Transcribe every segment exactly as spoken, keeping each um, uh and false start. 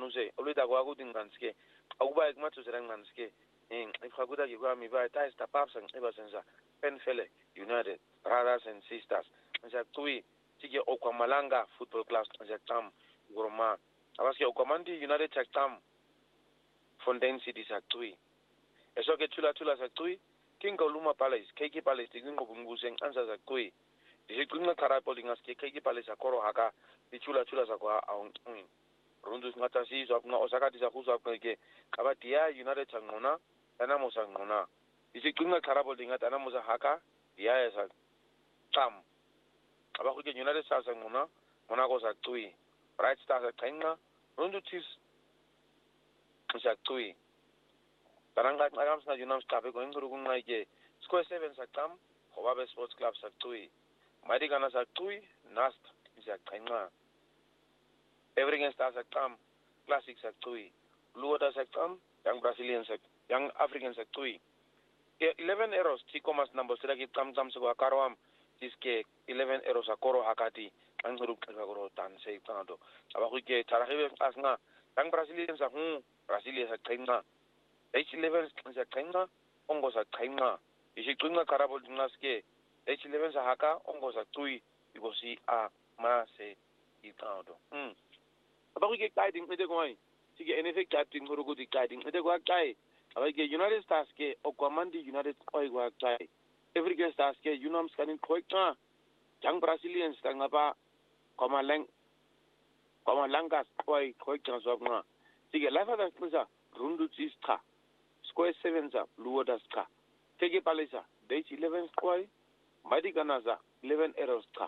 nuse ulida kwa kuti nganske akuba ekumathu zera nganske eh ifakuda kwa miba ta sta paps and ebasenza Penfele United brothers and sisters nja tui tike okwamalanga football club nja tam goroma abaske okwamandi United chaktam Fontaine City saktui eso ke tula tula saktui Kinga Luma Palace K K Palace tingo bunguseng anza saktui disikunga karapo lingaske K K Palace akoro haka dichula chula zakwa aung rundus ngata si zopna osaka disakuza ke kabatia United changona ana mosangona disikunga karapo lingata ana mosa haka dia esa tam abakuke United Stars ngona Monaco saktui Bright Stars akhenga rundu chiefs saktui Taranga agams na Unam Stabe going to Rugunga Square seven Saktam, Hobabe Sports Club Saktui, Madigana Saktui, Nast Saktaima. Everything Star Saktam, Classic Saktui, Luoda Saktam, Young Brazilian Sakt, Young African Saktui. eleven errors, Chikomas number Siraki Tam Tam Suga Karoam, Tiske, eleven errors Akoro Hakati, and Rukagoro Tan Say Tanado. Abahuke, Tarahive Asna, Young Brazilians are whom Brasilia Saktaima. H eleven sa kainga ongo sa kainga isi tunga karabol dinaske H eleven sa haka ongo sa tui ibosi a ma se itado hm abaku ke guiding ede koi sige N F L guiding horugo di guiding ede kwa kai abake United Stars ke okwamandi United koi kwa kai African Stars ke Unam scanin koi ka jang Brazilians tangaba komalang komalangas koi koi ka zobna sige lafa da kusa rundu tsista Square seven za Luoda ska. Tege palesa H eleven square Madiganaza eleven errors ka.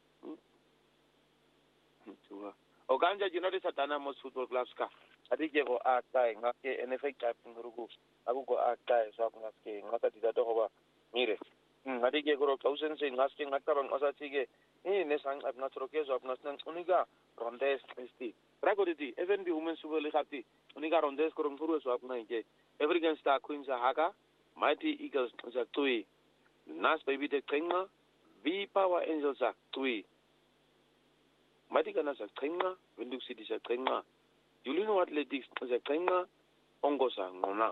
Oganja United Satana Mos Football Club ska. Adike go atai ngake N F L captain rugu. Aku go atai so ngaske ngata tidak to ba mire. Adike go thousand se ngaske ngata bang asa tige. Ni ne sang apna troke so apna snan uniga rondes esti. Ragodi even the women's super league hati uniga rondes ko rumfuru so apna ke. African Star Queens Haga, Mighty Eagles Tui, Nas Baby de Kringa, V Power Angels Tui, Mighty Ganas Kringa, Winduk City Kringa, Julino Athletics Kringa, Ongosa Nona.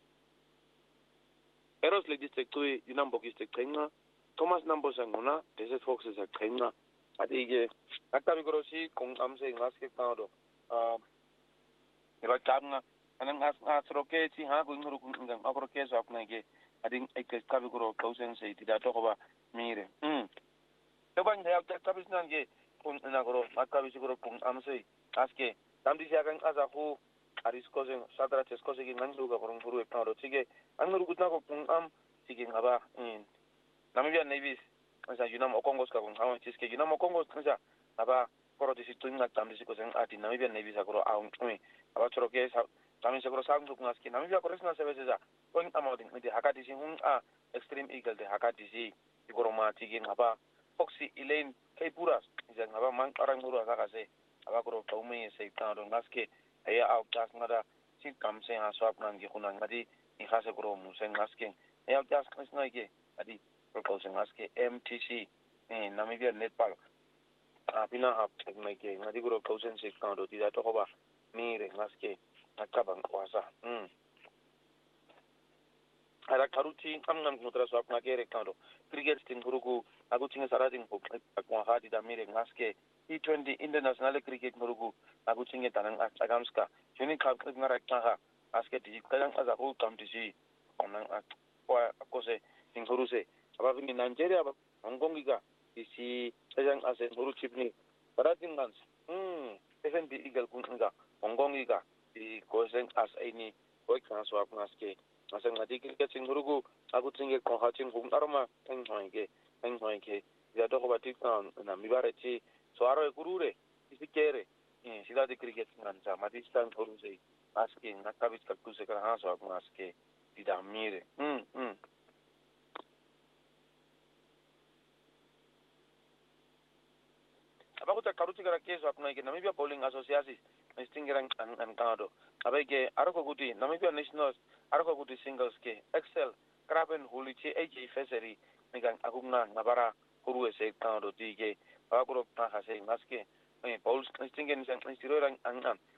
Eros Ladies Tui, Unambokis Kringa, Thomas Nambos Nona, Desert Foxes Kringa, Adige, Akabigorosi, Kong Amse, Maske Tado, uh, Rakabna. Anang as as roke si ha gung ru gung ngang akro ke so apna ge ading ek ka bi gro thousand se ti da to ba mire hm to bang ya ta ka bis nan ge kun na gro makka bi gro kun am se aske tam di sa gang asa hu aris ko se sadra ches ko se gi nang lu ga gro gro e pa ro tige ang ru gut na ko kun am sige ngaba hm namibia nevis asa yunam okongos ka kun ha ches ke yunam okongos asa aba koro di situ ngat tam di ko se ati namibia nevis agro a un aba chro ke Kami seguro sang suk ngaski nami biar koresna sebeseza going amouding mede hakati si hung a extreme eagle de hakati si igoro ma tigin apa foxy elaine kai puras izang apa mang orang guru asa kase apa koro taumi se tando ngaske aya au tas ngada si kam se ha swap nang gi kunang ngadi ni khase goro mu se ngaske aya tas kresna ge adi propose ngaske M T C eh nami biar netpal apina hap mai ge ngadi goro thousand se tando ti da to hoba mire ngaske Akabang kuasa. Hmm. Ada karuti amnam nutra so apna kere kando. Cricket team guruku aku cinga sarating ko aku hadi da mire ngaske T twenty international cricket guruku aku cinga tanang agamska. Juni khap ngara kha aske di kalang aza ko competition onang kwa akose singuru se. Aba ni Nigeria Hong Kong giga isi sajang ase guru chipni parating gans. Hmm. F N B Eagle kunga Hong Kong giga di kosen as ini koi kan so apna ske asang ngadi ke singrugu aku tinge ko hachin gung arma teng hoike teng hoike ya to ko batik na mibare chi so aro kurure isikere eh sila de cricket ngan sa madistan koru sei aske nakabit kakku se kan ha so apna ske di damire hm hm abaku ta karuti kara keso apna ke Namibia Bowling Association Stingerang an an kado abege aroko guti Namibia Nationals aroko guti singles ke Excel Kraben Hulichi A J Feseri nigang agumna nabara kuru ese kado dige akuro ta hase maske eh bowls stingen sang stirorang an an